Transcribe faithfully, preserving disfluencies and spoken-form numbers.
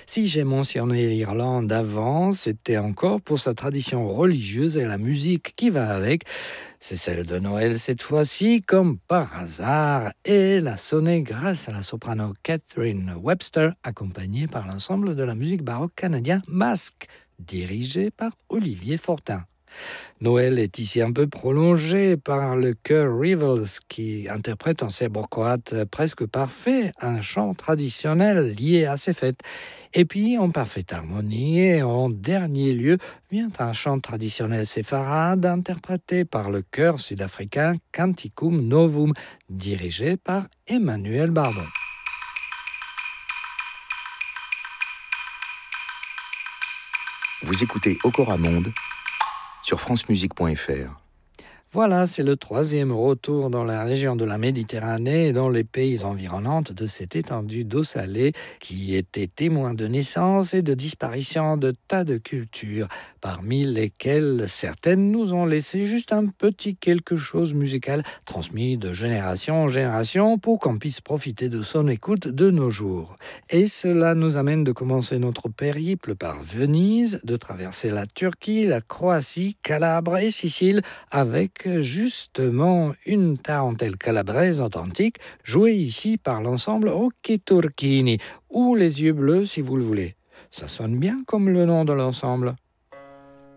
Si j'ai mentionné l'Irlande avant, c'était encore pour sa tradition religieuse et la musique qui va avec. C'est celle de Noël cette fois-ci, comme par hasard. Et elle a sonné grâce à la soprano Catherine Webster, accompagnée par l'ensemble de la musique baroque canadien Masque, dirigé par Olivier Fortin. Noël est ici un peu prolongé par le chœur Rivals qui interprète en serbo-croate presque parfait un chant traditionnel lié à ces fêtes. Et puis, en parfaite harmonie et en dernier lieu, vient un chant traditionnel séfarade interprété par le chœur sud-africain Canticum Novum, dirigé par Emmanuel Bardon. Vous écoutez Okora Monde sur francemusique point f r. Voilà, c'est le troisième retour dans la région de la Méditerranée et dans les pays environnants de cette étendue d'eau salée qui était témoin de naissance et de disparition de tas de cultures, parmi lesquelles certaines nous ont laissé juste un petit quelque chose musical transmis de génération en génération pour qu'on puisse profiter de son écoute de nos jours. Et cela nous amène de commencer notre périple par Venise, de traverser la Turquie, la Croatie, Calabre et Sicile avec justement une tarentelle calabraise authentique, jouée ici par l'ensemble Occhi Turchini, ou les yeux bleus si vous le voulez. Ça sonne bien comme le nom de l'ensemble.